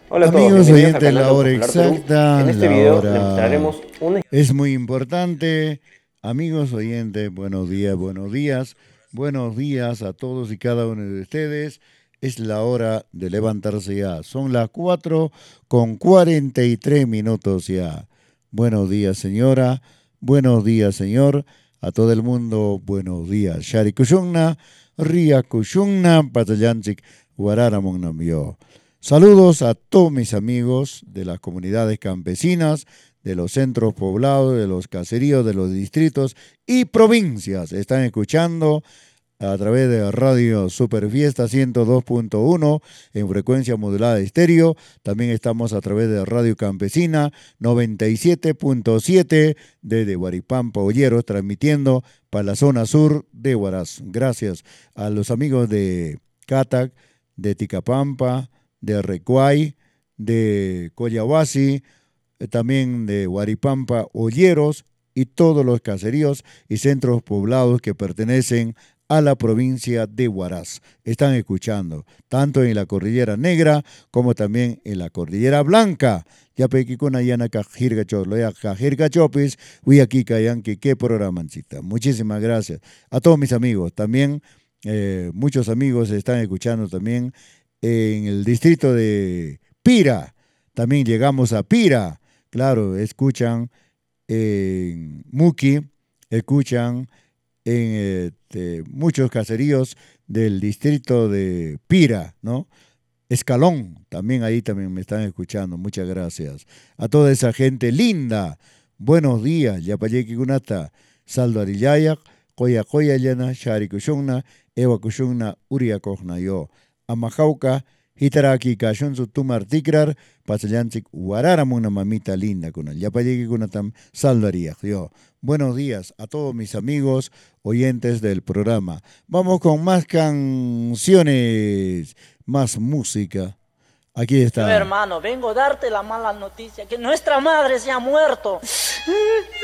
Hola a todos, Amigos bienvenidos al oyentes, canal la hora Autopopular Perú. exacta, En este la video les hora mostraremos un es muy importante. Amigos oyentes, buenos días a todos y cada uno de ustedes. Es la hora de levantarse ya. Son las 4:43 ya. Buenos días, señora. Buenos días, señor. A todo el mundo, buenos días. Shari Kushungna, Ria Kushungna, Patayanchik, Guararamon Namyo. Saludos a todos mis amigos de las comunidades campesinas, de los centros poblados, de los caseríos, de los distritos y provincias. Están escuchando a través de Radio Superfiesta 102.1 en frecuencia modulada de estéreo. También estamos a través de Radio Campesina 97.7 desde Huaripampa, Olleros, transmitiendo para la zona sur de Huaraz. Gracias a los amigos de Catac, de Ticapampa, de Recuay, de Coyahuasi, también de Huaripampa, Olleros y todos los caseríos y centros poblados que pertenecen a la provincia de Huaraz. Están escuchando, tanto en la Cordillera Negra como también en la Cordillera Blanca. Ya pequicuna yana cajirga chorlo, ya cajirga chopis, uy aquí cayanqui, qué programancita. Muchísimas gracias a todos mis amigos. También muchos amigos están escuchando también en el distrito de Pira. También llegamos a Pira. Claro, escuchan en Muki, escuchan en muchos caseríos del distrito de Pira, ¿no? Escalón, también ahí también me están escuchando, muchas gracias. A toda esa gente linda, buenos días, Yapayeki Gunata, Saldo Arillayak, Koya Koya Llana, Shari Kushungna, Ewa Kushungna, Uria Kohna Amajauca, Hitaraki Kashun Tumar Tikrar, Pasayanchik, Huararamuna mamita linda con el Yapayeki Gunatam, Saldo Ariyak, yo. Buenos días a todos mis amigos oyentes del programa. Vamos con más canciones, más música. Aquí Yo, está. hermano, vengo a darte la mala noticia, que nuestra madre se ha muerto.